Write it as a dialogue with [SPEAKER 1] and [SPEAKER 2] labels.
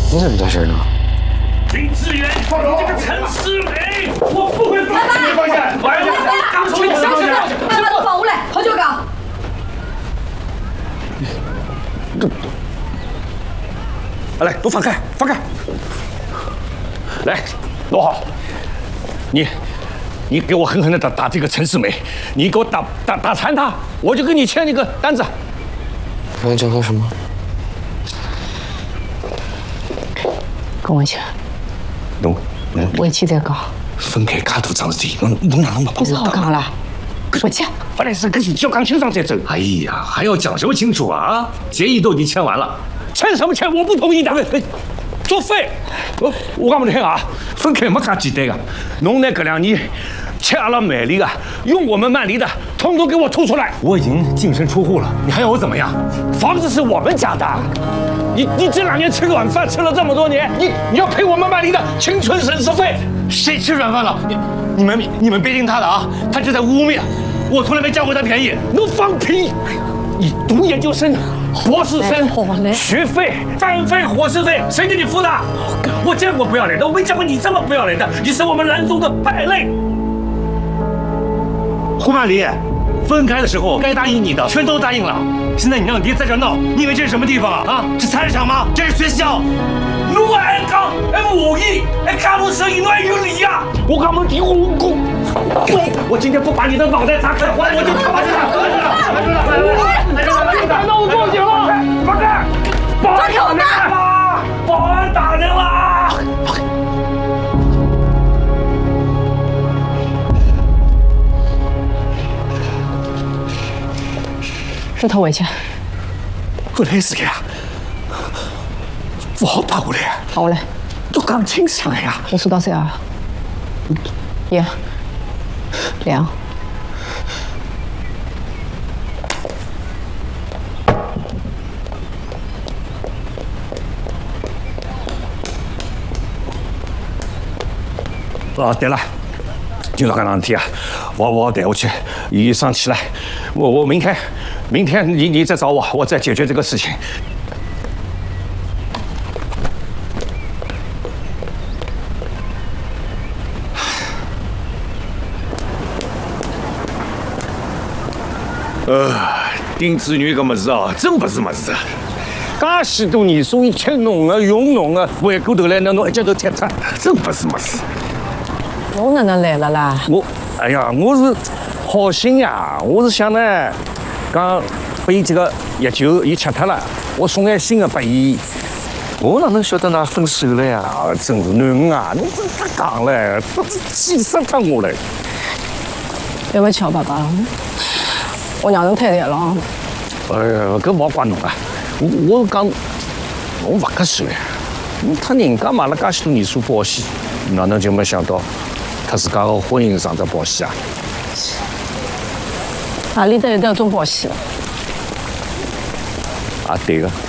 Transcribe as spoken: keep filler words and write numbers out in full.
[SPEAKER 1] 你怎么在这儿呢？
[SPEAKER 2] 林志远，你这个陈世美，我不会放你放下！来来来，刚出你上去，
[SPEAKER 3] 把他放下来，好久刚。
[SPEAKER 2] 来，都放开，放开！来，罗好，你。 你给我狠狠的打打这个陈世美，你给我打打打残他，我就给你签那个单子。
[SPEAKER 1] 让你讲干什么？
[SPEAKER 3] 跟我讲。
[SPEAKER 2] 侬侬
[SPEAKER 3] 围棋在搞。
[SPEAKER 2] 分开卡头仗势，侬侬哪能把
[SPEAKER 3] 你是好讲了？我讲。
[SPEAKER 2] 本来是跟你交讲清爽再走。哎呀，还要讲究清楚啊！协议都已经签完了，签什么签？我不同意的。作废！我我讲不听啊，分开没介简单个。侬呢？搿两年。 吃阿拉曼丽的，用我们曼丽的，统统给我吐出来！我已经净身出户了，你还要我怎么样？房子是我们家的，你你这两年吃软饭吃了这么多年，你你要赔我们曼丽的青春损失费。谁吃软饭了？你你们你们别听他的啊，他这在污蔑，我从来没占过他便宜。侬放屁！你读研究生、博士生，学费、饭费、伙食费，谁给你付的？我见过不要脸的，我没见过你这么不要脸的，你是我们兰州的败类。 胡曼丽，分开的时候该答应你的全都答应了，现在你让爹在这闹，你以为这是什么地方啊？啊，是菜市场吗？这是学校。侬还讲还无义，还干部生意侬还有理呀？我讲不听我无功，我我今天不把你的脑袋砸开，我我就他妈的打死你了！来来来来来，那我报警了！放开！保安打人了！保安打人了！
[SPEAKER 3] 是他围棋。
[SPEAKER 2] 我累死呀！我好打过来。
[SPEAKER 3] 打过来。
[SPEAKER 2] 都讲清楚了呀！
[SPEAKER 3] 我数到三啊，一、两。哦，对了。 今朝搿两天啊，我我带我去医院上起来，我我明天，明天你你再找我，我再解决这个事情。呃，丁子女搿么子哦，真不是么子，介许多年数伊吃侬个用侬个，回过头来那侬一脚头踢脱，真不是么子。 侬哪能来了啦？
[SPEAKER 2] 我，哎呀，我是好心呀，我是想呢，讲把伊这个药酒伊吃脱了，我送眼新的拨伊。我哪能晓得㑚分手了呀？真是囡啊，侬真太讲了，气死脱我了！
[SPEAKER 3] 对不起哦，爸爸，我让人太热了。
[SPEAKER 2] 哎呀，搿莫怪侬啊，我我讲，我勿合算呀。你看人家买了介许多年数保险，哪能就没想到？ 他自家的婚姻上的保险啊，
[SPEAKER 3] 哪里都有得种保险？
[SPEAKER 2] 啊，对个。